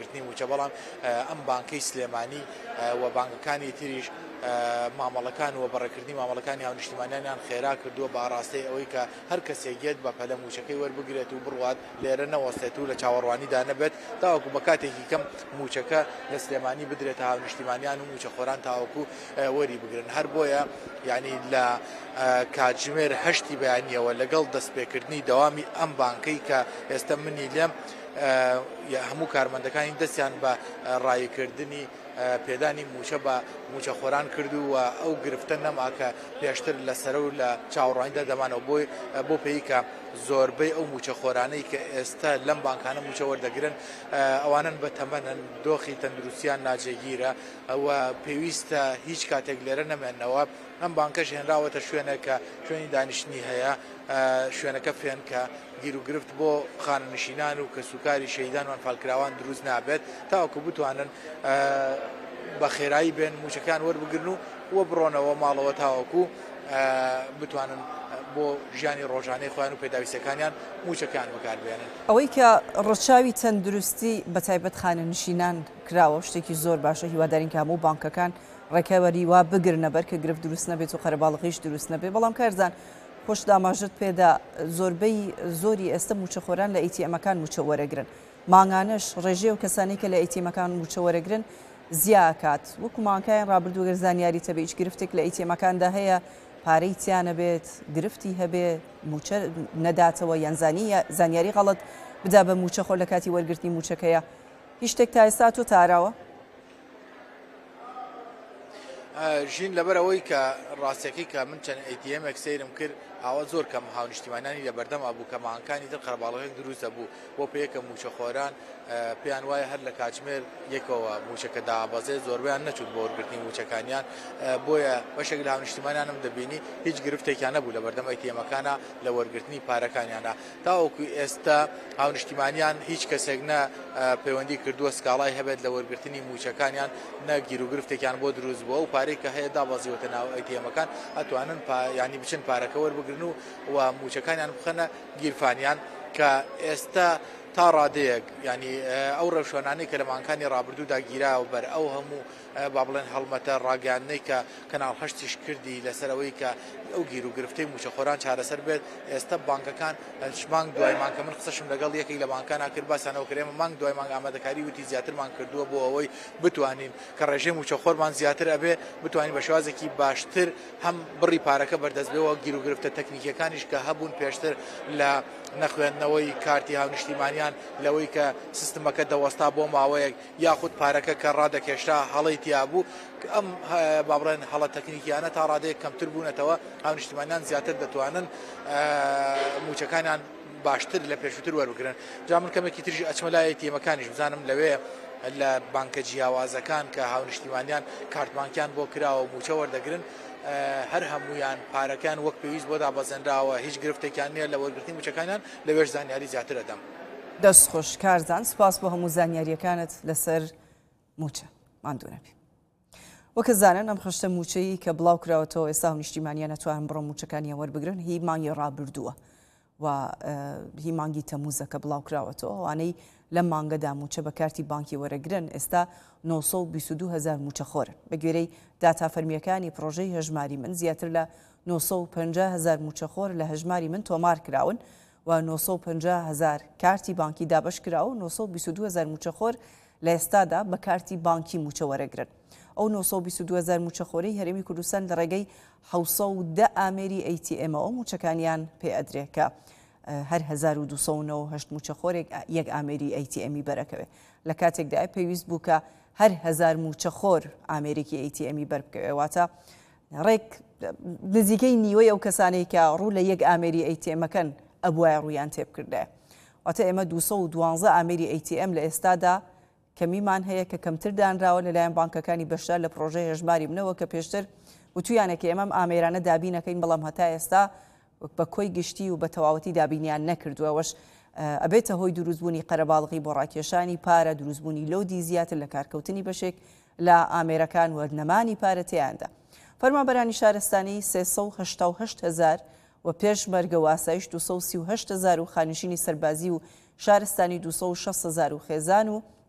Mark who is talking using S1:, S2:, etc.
S1: وەرگرتنی موچە بەڵام ئەم بانکەی سلێمانی و بانکەکانی تریش مامەڵەکان و بەڕێکردنی مامەڵەکانی هاونیشتیمانیان خێرا کردووە بە ئاراستەی ئەوەی کە هەر کەسێکێت بە پەلە موچەکەی وەربگرێت و بڕوات لێرە نەوەستێت و لە چاوەڕوانیدا نەبێت تاوەکو بە کاتێکی کەم موچەکە لە سلێمانی بدرێتە هاونیشتیمانیان و موچەخۆران تاوەکو وەری بگرن هەر بۆیە یعنی لە کاتژمێر 8 بەیانیەوە لەگەڵ دەستپێکردنی دەوامی ئەم بانکەی کە ئێستا منی لێم هەموو کارمەندەکانی دەستیان بە ڕایکردنی پێدانی موچە بە موچەخۆران کردو و ئەو گرفتە نەماکە پێشتر لەسەر و لە چاوەڕوانیدا دەمانەوە بۆ پێی کە زۆربەی ئەو موچەخۆرانەی کە ئێستا لەم بانکانە موچە وەردەگرن ئەوانن بە تەمەنن دۆخی تەندروستیان ناجێگیرە ئەوە پێویستە هیچ کاتێک لێرە نەمێنەوە ئەم بانکەش هێنراوەتە شوێنێکە شوێنی دانیشتنی هەیە شوێنەکە فێن کە گیر و گرفت بۆ خانەنشینان و کەسوکاری شەیدان و ئەنفالکراوان دروست نابێت تاوەکو بتوانن بە خێرایی بێن موچەکان وەربگرن و بڕۆنەوە ماڵەوە تاوەکو بتوانن بۆ ژیانی ڕۆژانەی خۆیان و پێداویستەکانیان موچەکان بەکاربێنن.
S2: ئەوەی کە ڕەچاوی تەندروستی بەتایبەت خانەنشینان کراوە شتێکی زۆر باشە هیوادارین کە هەموو بانکەکان ڕێکەوەری وا بگرنە بەر کە گرفت دروست نەبێت و قەرەباڵغیش دروست نەبێت بەڵام کارزان خۆش داماژت پێدا زۆری ئێستا موچەخۆران لە ئەیتیئەمەکان موچە وەرەگرن مانگانەش ڕێژێ و کەسانی کە لە ئەیتیئەمەکان موچە وەرەگرن زیاکات وەکو مانکایان ڕابردوو گەر زانیاری تەبێ هیچ گرفتێک لە ئەیتیئەمەکاندا هەیە پارەی تیانە بێت گرفتی هەبێ موچە نەداتەوە یان زانیاری غەڵەت بدا بە موچەخۆر لە کاتی وەرگرتنی موچەکەیە هیچ شتێک تا ئێستا تۆ تاراوە؟
S1: ژین لەبەرەوەی کە ڕاستیەکەی کە من چەند ئەیتیئەمێک سەیرم کرد ئاوا زۆر کەم هاونیشتیمانیانی لە بەردەما بوو کە مانکانی تر قەرەباڵغێک دروستە بوو بۆ پێیەکە موچەخۆران پێیان وایە هەر لە کاتژمێر یەکەوە موچەکە دابەزێ زۆربیان نەچوت بۆ وەرگرتنی موچەکانیان بۆیە بەشێک لە هاونیشتیمانیانم دەبینی هیچ گرفتێکیان نەبوو لە بەردەم ئەیتیئەمەکانە لە وەرگرتنی پارەکانیانە تاوەکو ئێستا هاونیشتیمانیان هیچ کەسێک نە پەیوەندی کردووە سکاڵای هەبێت لە وەرگرتنی موچەکانیان نە گیر و گرفتێکیان بۆ دروست بووە و پارەی کە هەیە دابەزیوەتە ناو ئەیتیئەمەکان ئەتوانن ینی بچن پارەکە وەربگرن و موچەکانیان بخەنە گیرفانیان کە ئێستا تا ڕادەیەک ینی ئەو ڕەوشۆنانەی کە لە مانکانی ڕابردوودا گیراوە بەر ئەو هەموو با بڵێن هەڵمەتە ڕاگەاندنەی کە کەناڵ هەشتیش کردی لەسەرەوەی کە ئەو گیر و گرفتەی موچەخۆران چارەسەر بێت ئێستا بانکەکان مانگ دوای مانکە من قسەشم لەگەڵ یەکێک لە بانکانە کرد باسانەوە کرێمە مانگ دوای مانگ ئامادەکاری وتی زیاترمان کردووە بۆ ئەوەی بتوانین کە ڕێژەی موچەخۆرمان زیاتر ئەبێ بتوانین بە شێوازێکی باشتر هەم بڕی پارەکە بەردەستبێەوە گیر و گرفتە تەکنیکیەکانیش کە هەبوون پێشتر لە نەخوێندنەوەی کارتی هاونیشتیمانیان لەوەی کە سیستمەکە دەوەستا بۆ ماوەیەک یاخود پارەکە کە ڕادەکێشتا هەڵی تیا بوو ئەم با بڵێن هەڵە تەکنیکیانە تا ڕادەیەک کەمتر بوونەتەوە هاونیشتیمانیان زیاتر دەتوانن موچەکانیان باشتر لە پێشووتر وەربگرن جا من کەمێکی تریژی ئەچمە لای ئەیتیئەمەکانیش بزانم لەوێ لە بانکە جیاوازەکان کە هاونیشتیمانیان کارتبانکیان بۆ کراوە موچە وەردەگرن هەر هەمویان پارەکان وەک پێویست بۆ دابەزێنراوە هیچ گرفتێکیان نییە لە وەرگرتنی موچەکانیان لەوێش زانیاری زیاتر ئەدەم.
S2: دەست خۆش کارزان سپاس بۆ هەموو زانیاریەکانت لەسەر موچە ماندوو نەبی. وەکە زانن ئەم خشتە موچەی کە بڵاو کراوەتەوە ئێستا هاونیشتیمانیان نەتوانن بڕۆ موچەکانیان وەربگرن هی مانگی ڕابردووە و هی مانگی تەمووزە کە بڵاو کراوەتەوە ئەوانەی لەم مانگەدا موچە بە کارتی بانکی وەرەگرن ئێستا 922,000 موچەخۆرن بە گوێرەی داتا فەرمیەکانی پرۆژەی هەژماری من زیاتر لە 950,000 موچەخۆر لە هەژماری من تۆمار کراون و 950,000 کارتی بانکی دابش کراوە و 922,000 موچەخۆر لە ئێستادا بە کارتی بانکی موچە وەرەگرن. ئەو 922,000 موچەخۆرەی هەرێمی کوردستان لە ڕێگەی 710 ئامێری ئەیتیئەمەوە موچەکانیان پێ ئەدرێت کە هەر 1298 موچەخۆرێک یەک ئامێری ئەیتیئەمی بەرەکەوێت لە کاتێکدا پێویست بوو کە هەر 1000 موچەخۆر ئامێرێکی ئەیتیئەمی بەربکەوێت واتە ڕێک نزیکەی نیوەی ئەو کەسانەی کە ڕوو لە یەک ئامێری ئەیتیئەمەکەن ئەبووایە ڕوویان تێبکردە واتە ئێمە 212 ئامێری ئەیتیئەم لە ئێستادا کەمیمان هەیە کە کەمتر دانراوە لەلایەن بانکەکانی بەشدار لە پرۆژەی هەژماری منەوە کە پێشتر وتویانێکی ئێمەم ئامێرانە دابینەکەین بەڵام هەتا ئێستا بە کۆی گشتی و بە تەواوەتی دابینیان نەکردووەوەش ئەبێتە هۆی دروستبوونی قەرەباڵغی بۆ ڕاکێشانی پارە دروستبوونی لۆدی زیاتر لە کارکەوتنی بەشێک لە ئامێرەکان وەرنەمانی پارە تێیاندا. فەرمانبەرانی شارستانی 388,000 و پێشمەرگە و ئاسایش 238,000 و خانشینی سەربازی و شارستانی 260,000 و خێزان و